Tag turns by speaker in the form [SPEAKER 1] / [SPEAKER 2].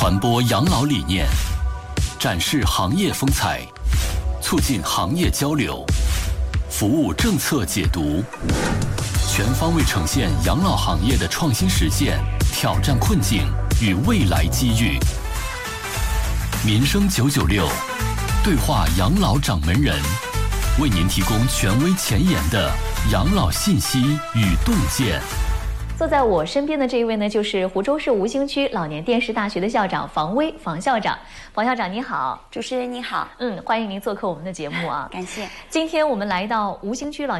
[SPEAKER 1] 传播养老理念，展示行业风采，促进行业交流，服务政策解读，全方位呈现养老行业的创新实现、挑战困境与未来机遇。民生996，对话养老掌门人，为您提供权威前沿的养老信息与洞见。
[SPEAKER 2] 坐在我身边的这一位呢，就是湖州市吴兴区老年电视大学的校长房威，房校长。房校长你好。
[SPEAKER 3] 主持人你好。
[SPEAKER 2] 欢迎您做客我们的节目啊。
[SPEAKER 3] 感谢。
[SPEAKER 2] 今天我们来到吴兴区老